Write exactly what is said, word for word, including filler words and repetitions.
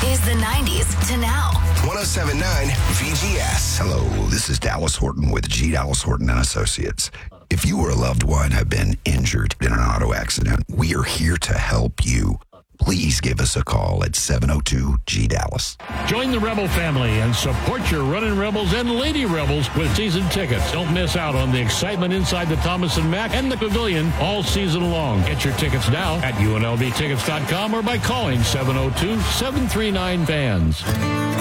is the nineties to now. one oh seven point nine V G S. Hello, this is Dallas Horton with G. Dallas Horton and Associates. If you or a loved one have been injured in an auto accident, we are here to help you. Please give us a call at seven oh two G Dallas. Join the Rebel family and support your running Rebels and Lady Rebels with season tickets. Don't miss out on the excitement inside the Thomas and Mack and the Pavilion all season long. Get your tickets now at U N L V tickets dot com or by calling seven oh two, seven three nine, fans.